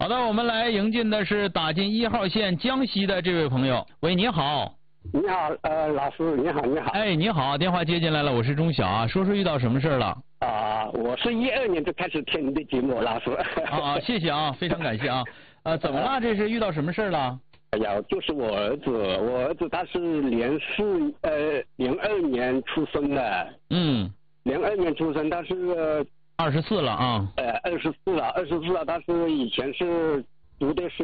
的，我们来迎进的是打进1号线江西的这位朋友。喂，你好。 你好，老师，你好，你好。 哎，你好，电话接进来了，我是钟晓啊，说说遇到什么事了？ 我是12年就开始听你的节目，老师。 谢谢啊，非常感谢啊。怎么了？这是遇到什么事了？ 哎呀，就是我儿子他是02年出生的。02年出生，他是 24了啊。 24了，他是以前是读的是